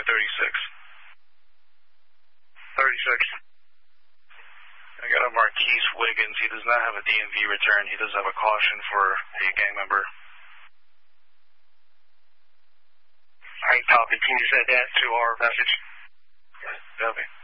36. 36. I got a Marquise Wiggins. He does not have a DMV return. He does have a caution for a gang member. Alright, copy. Can you send that to our message? Copy.